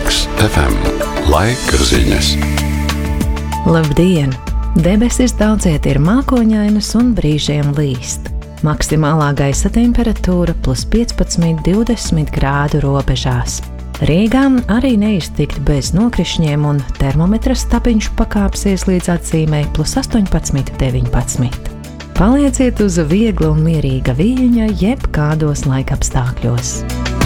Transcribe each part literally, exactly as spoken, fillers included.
Uzraks F M. Laika ziņas. Labdien! Debesis daudziet ir mākoņainas un brīžiem līst. Maksimālā gaisa temperatūra plus piecpadsmit līdz divdesmit grādu robežās. Rīgā arī neiztikt bez nokrišņiem un termometra stapiņš pakāpsies līdz atzīmei plus astoņpadsmit līdz deviņpadsmit. Palieciet uz viegla un mierīga viļņa jebkādos laikapstākļos.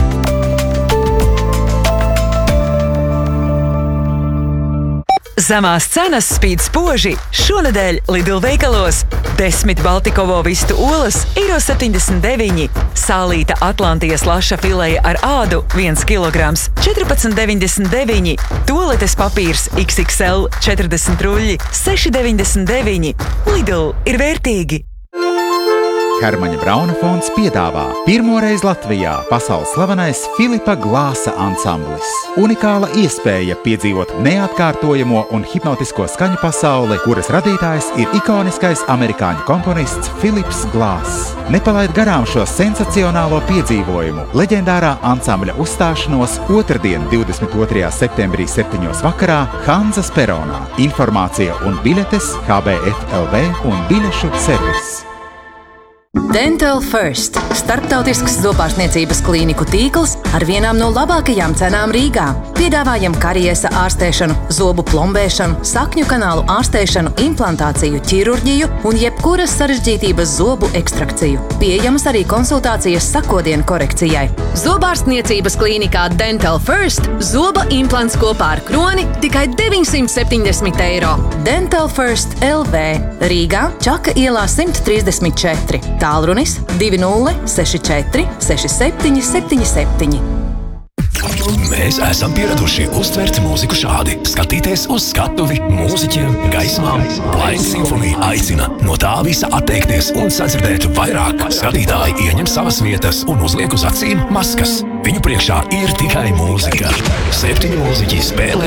Zemās cenas spīd spoži šonedēļ Lidl veikalos. Desmit Baltikovo vistu olas eiro septiņdesmit deviņi, sālīta Atlantijas laša fileja ar ādu viens kilograms četrpadsmit deviņdesmit deviņi, tualetes papīrs X X L četrdesmit ruļļi seši deviņdesmit deviņi. Lidl ir vērtīgi! Hermaņa Brauna fonds piedāvā pirmoreiz Latvijā pasaules slavenais Filipa Glāsa ansamblis. Unikāla iespēja piedzīvot neatkārtojamo un hipnotisko skaņu pasauli, kuras radītājs ir ikoniskais amerikāņu komponists Filips Glāss. Nepalaid garām šo sensacionālo piedzīvojumu leģendārā ansambļa uzstāšanos otrdien, divdesmit otrajā septembrī septiņos vakarā Hanzas peronā. Informācija un biļetes H B F L V un biļešu servis. Dental First – starptautisks zobārstniecības klīniku tīkls ar vienām no labākajām cenām Rīgā. Piedāvājam kariesa ārstēšanu, zobu plombēšanu, sakņu kanālu ārstēšanu, implantāciju, ķirurģiju un jebkuras sarežģītības zobu ekstrakciju. Pieejamas arī konsultācijas sakodienu korekcijai. Zobārstniecības klīnikā Dental First zoba implants kopā ar kroni tikai deviņsimt septiņdesmit eiro. Dental First L V Rīgā, Čaka ielā simt trīsdesmit četri. Tālrunis divi nulle seši četri seši septiņi septiņi septiņi. Mēs esam pieraduši uztvert mūziku šādi. Skatīties uz skatuvi, mūziķiem, gaismām. Laika simfonija aicina no tā visa atteikties un sadzirdēt vairāk. Skatītāji ieņem savas vietas un uzliek uz acīm maskas. Viņu priekšā ir tikai mūzika. Septiņi mūziķi spēlē